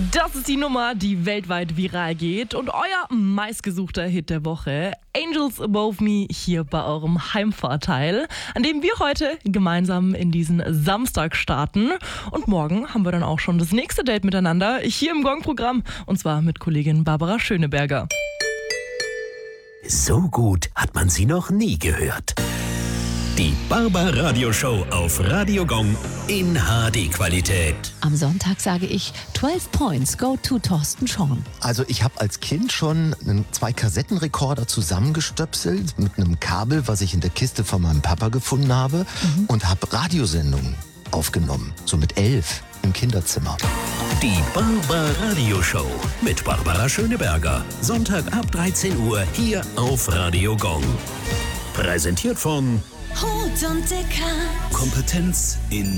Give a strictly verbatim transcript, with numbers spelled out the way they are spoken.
Das ist die Nummer, die weltweit viral geht und euer meistgesuchter Hit der Woche. Angels Above Me hier bei eurem Heimfahrteil, an dem wir heute gemeinsam in diesen Samstag starten. Und morgen haben wir dann auch schon das nächste Date miteinander hier im Gong-Programm und zwar mit Kollegin Barbara Schöneberger. So gut hat man sie noch nie gehört. Die Barbara-Radio-Show auf Radio Gong in H D-Qualität. Am Sonntag sage ich zwölf Points go to Thorsten Schorn. Also ich habe als Kind schon einen, zwei Kassettenrekorder zusammengestöpselt mit einem Kabel, was ich in der Kiste von meinem Papa gefunden habe, mhm. und habe Radiosendungen aufgenommen, so mit elf im Kinderzimmer. Die Barbara-Radio-Show mit Barbara Schöneberger. Sonntag ab dreizehn Uhr hier auf Radio Gong. Präsentiert von Hut und Dicker. Kompetenz in